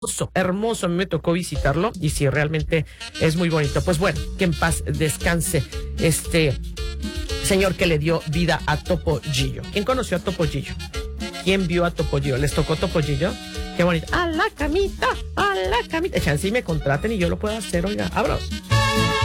hermoso, a mí me tocó visitarlo y sí, realmente es muy bonito. Pues bueno, que en paz descanse este señor que le dio vida a Topollillo. ¿Quién conoció a Topollillo? ¿Quién vio a Topollillo? ¿Les tocó Topollillo? Qué bonito. A la camita, a la camita. Chance y me contraten y yo lo puedo hacer, oiga, vámonos.